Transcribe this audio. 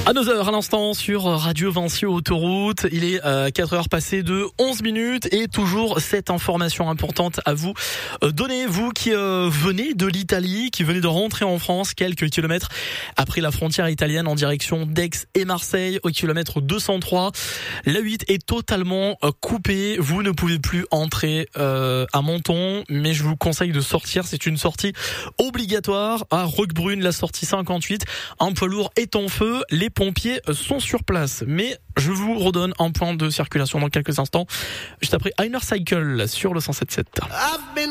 À 9h à l'instant sur Radio Vinci Autoroute, il est 4h passées de 11 minutes et toujours cette information importante à vous donner, vous qui venez de l'Italie, qui venez de rentrer en France quelques kilomètres après la frontière italienne en direction d'Aix et Marseille au kilomètre 203. La 8 est totalement coupée, vous ne pouvez plus entrer à Menton, mais je vous conseille de sortir, c'est une sortie obligatoire à Roquebrune, la sortie 58, un poids lourd est en feu, les pompiers sont sur place, mais je vous redonne un point de circulation dans quelques instants, juste après Einer Cycle sur le 107.7.